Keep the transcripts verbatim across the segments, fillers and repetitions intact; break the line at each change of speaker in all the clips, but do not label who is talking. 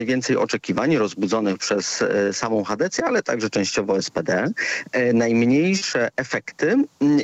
najwięcej oczekiwań rozbudzonych przez e, samą Hadecję, ale także częściowo S P D. E, najmniejsze efekty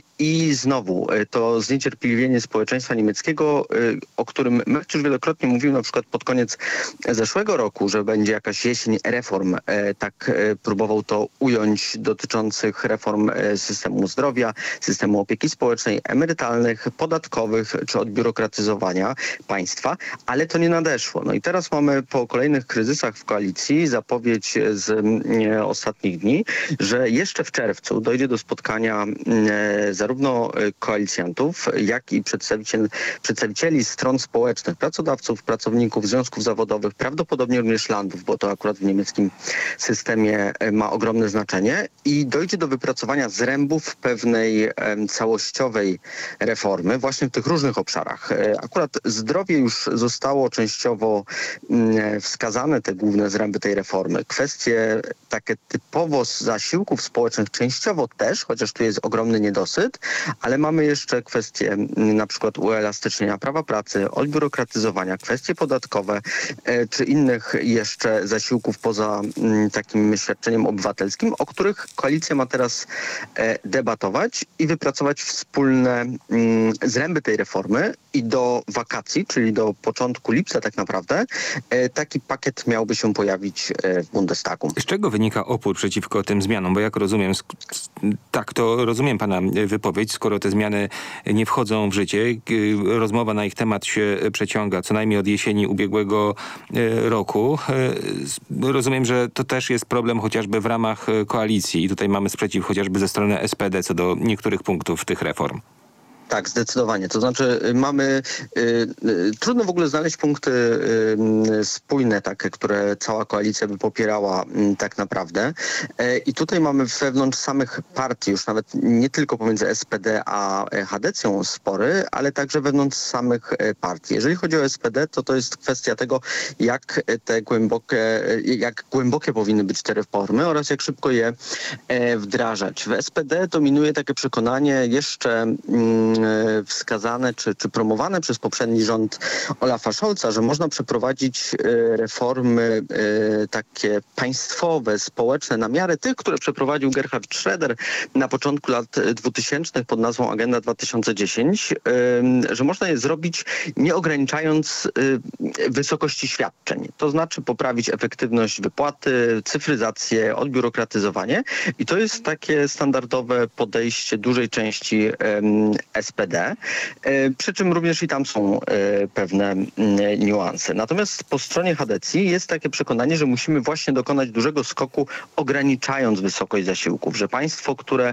i znowu e, to zniecierpliwienie społeczeństwa niemieckiego, e, o którym Merz już wielokrotnie mówił, na przykład pod koniec zeszłego roku, że będzie jakaś jesień reform. E, tak e, próbował to ująć, dotyczących reform e, systemu zdrowia, systemu opieki społecznej, emerytalnych, podatkowych czy odbiurokratyzowania państwa, ale to nie nadeszło. No i teraz mamy po kolejnych kryzysach w koalicji zapowiedź z e, ostatnich dni, że jeszcze w czerwcu dojdzie do spotkania e, zarówno koalicjantów, jak i przedstawiciel, przedstawicieli stron społecznych, pracodawców, pracowników, związków zawodowych, prawdopodobnie również landów, bo to akurat w niemieckim systemie e, ma ogromne znaczenie i dojdzie do wypracowania zrębów pewnej e, całościowej reformy właśnie w tych różnych obszarach. E, akurat zdrowie już zostało częściowo m, wskazane, te główne zręby tej reformy. Kwestie takie typowo z zasiłków społecznych częściowo też, chociaż tu jest ogromny niedosyt, ale mamy jeszcze kwestie m, na przykład uelastycznienia prawa pracy, odbiurokratyzowania, kwestie podatkowe e, czy innych jeszcze zasiłków poza m, takim świadczeniem obywatelskim, o których koalicja ma teraz e, debatować i wypracować wspólne m, zręby tej reformy i do wakacji, czyli do początku lipca tak naprawdę, e, taki pakiet miałby się pojawić e, w Bundestagu.
Z czego wynika opór przeciwko tym zmianom? Bo jak rozumiem, sk- tak to rozumiem pana wypowiedź, skoro te zmiany nie wchodzą w życie, k- rozmowa na ich temat się przeciąga co najmniej od jesieni ubiegłego e, roku. E, rozumiem, że to też jest problem chociażby w ramach e, koalicji i tutaj mamy sprzeciw chociażby ze strony S P D co do niektórych punktów tych reform.
Tak, zdecydowanie. To znaczy y, mamy, y, y, trudno w ogóle znaleźć punkty y, spójne, takie, które cała koalicja by popierała y, tak naprawdę. Y, I tutaj mamy wewnątrz samych partii, już nawet nie tylko pomiędzy S P D a Hadecją spory, ale także wewnątrz samych y, partii. Jeżeli chodzi o S P D, to to jest kwestia tego, jak te głębokie, jak głębokie powinny być te reformy oraz jak szybko je y, wdrażać. W S P D dominuje takie przekonanie jeszcze y, wskazane czy, czy promowane przez poprzedni rząd Olafa Scholza, że można przeprowadzić e, reformy e, takie państwowe, społeczne na miarę tych, które przeprowadził Gerhard Schröder na początku lat dwutysięcznych pod nazwą Agenda dwa tysiące dziesięć, e, że można je zrobić nie ograniczając e, wysokości świadczeń. To znaczy poprawić efektywność wypłaty, cyfryzację, odbiurokratyzowanie i to jest takie standardowe podejście dużej części e, S P D, przy czym również i tam są pewne niuanse. Natomiast po stronie Hadecji jest takie przekonanie, że musimy właśnie dokonać dużego skoku, ograniczając wysokość zasiłków, że państwo, które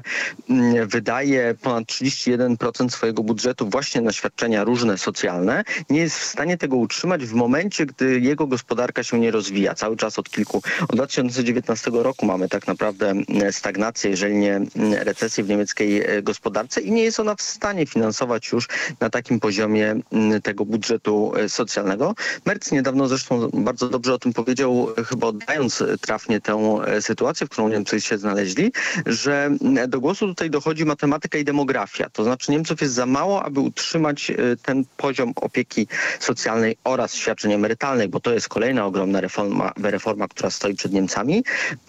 wydaje ponad trzydzieści jeden procent swojego budżetu właśnie na świadczenia różne socjalne, nie jest w stanie tego utrzymać w momencie, gdy jego gospodarka się nie rozwija. Cały czas od kilku, od dwa tysiące dziewiętnastego roku mamy tak naprawdę stagnację, jeżeli nie recesję w niemieckiej gospodarce i nie jest ona w stanie finansować już na takim poziomie tego budżetu socjalnego. Merz niedawno zresztą bardzo dobrze o tym powiedział, chyba oddając trafnie tę sytuację, w którą Niemcy się znaleźli, że do głosu tutaj dochodzi matematyka i demografia. To znaczy Niemców jest za mało, aby utrzymać ten poziom opieki socjalnej oraz świadczeń emerytalnych, bo to jest kolejna ogromna reforma, reforma, która stoi przed Niemcami,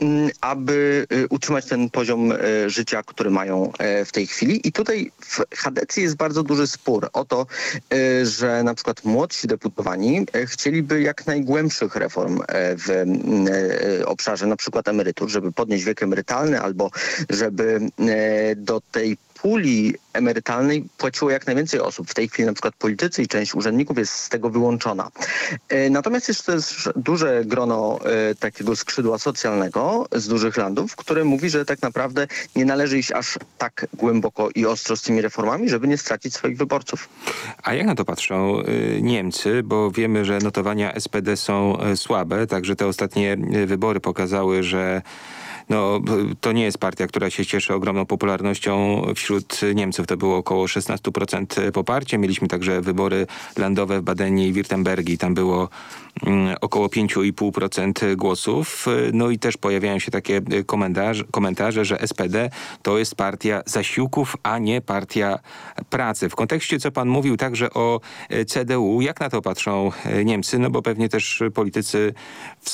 aby utrzymać ten poziom życia, który mają w tej chwili. I tutaj w Hadecji jest bardzo duży spór o to, że na przykład młodsi deputowani chcieliby jak najgłębszych reform w obszarze na przykład emerytur, żeby podnieść wiek emerytalny albo żeby do tej puli emerytalnej płaciło jak najwięcej osób. W tej chwili na przykład politycy i część urzędników jest z tego wyłączona. Natomiast jest też duże grono takiego skrzydła socjalnego z dużych landów, które mówi, że tak naprawdę nie należy iść aż tak głęboko i ostro z tymi reformami, żeby nie stracić swoich wyborców.
A jak na to patrzą Niemcy? Bo wiemy, że notowania S P D są słabe, także te ostatnie wybory pokazały, że no, to nie jest partia, która się cieszy ogromną popularnością wśród Niemców. To było około szesnaście procent poparcia. Mieliśmy także wybory landowe w Badenie i Wirtembergii. Tam było mm, około pięć i pół procent głosów. No i też pojawiają się takie komentarze, komentarze, że S P D to jest partia zasiłków, a nie partia pracy. W kontekście, co pan mówił także o C D U, jak na to patrzą Niemcy? No bo pewnie też politycy w